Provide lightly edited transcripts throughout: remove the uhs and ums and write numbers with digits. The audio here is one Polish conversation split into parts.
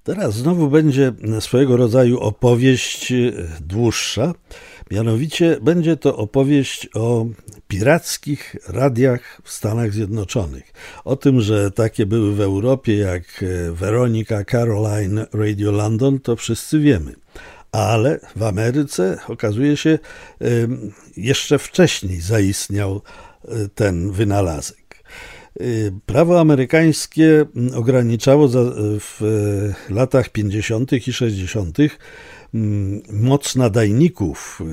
Teraz znowu będzie swojego rodzaju opowieść dłuższa. Mianowicie będzie to opowieść o pirackich radiach w Stanach Zjednoczonych. O tym, że takie były w Europie jak Veronica, Caroline, Radio London, to wszyscy wiemy. Ale w Ameryce okazuje się jeszcze wcześniej zaistniał ten wynalazek. Prawo amerykańskie ograniczało w latach 50. i 60. moc nadajników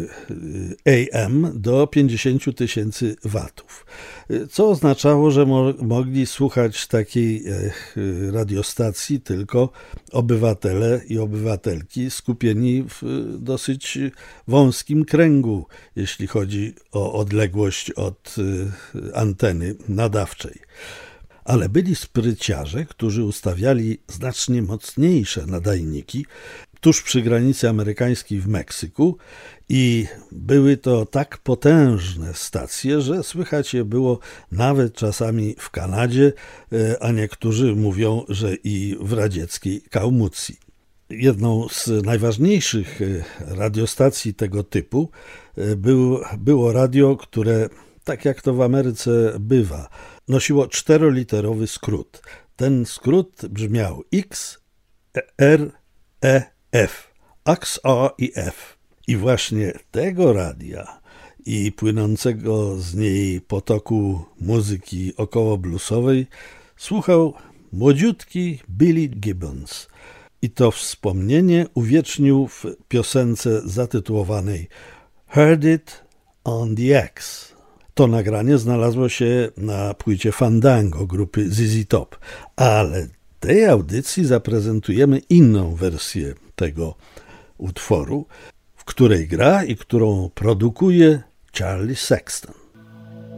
AM do 50 000 watów, co oznaczało, że mogli słuchać takiej radiostacji tylko obywatele i obywatelki skupieni w dosyć wąskim kręgu, jeśli chodzi o odległość od anteny nadawczej. Ale byli spryciarze, którzy ustawiali znacznie mocniejsze nadajniki tuż przy granicy amerykańskiej w Meksyku i były to tak potężne stacje, że słychać je było nawet czasami w Kanadzie, a niektórzy mówią, że i w radzieckiej Kałmucji. Jedną z najważniejszych radiostacji tego typu było radio, które, tak jak to w Ameryce bywa, nosiło 4-literowy skrót. Ten skrót brzmiał X, R, E, F. X, A i F. I właśnie tego radia i płynącego z niej potoku muzyki około bluesowej słuchał młodziutki Billy Gibbons. I to wspomnienie uwiecznił w piosence zatytułowanej Heard It on the X. To nagranie znalazło się na płycie Fandango grupy ZZ Top, ale w tej audycji zaprezentujemy inną wersję tego utworu, w której gra i którą produkuje Charlie Sexton.